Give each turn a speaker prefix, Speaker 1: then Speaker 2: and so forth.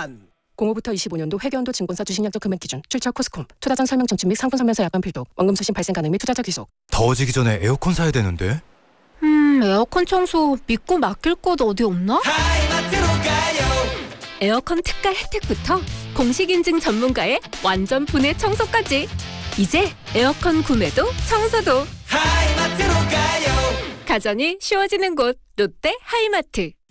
Speaker 1: 만
Speaker 2: 05부터 25년도 회계연도 증권사 주식약정 금액 기준 출처 코스콤 투자전 설명 청취 및 상품 설명서 약관 필독 원금 수신 발생 가능 및 투자자 귀속.
Speaker 3: 더워지기 전에 에어컨 사야 되는데.
Speaker 4: 에어컨 청소 믿고 맡길 곳 어디 없나?
Speaker 1: 하이마트로 가요.
Speaker 4: 에어컨 특가 혜택부터 공식 인증 전문가의 완전 분해 청소까지. 이제 에어컨 구매도 청소도
Speaker 1: 하이마트로 가요.
Speaker 4: 가전이 쉬워지는 곳 롯데 하이마트.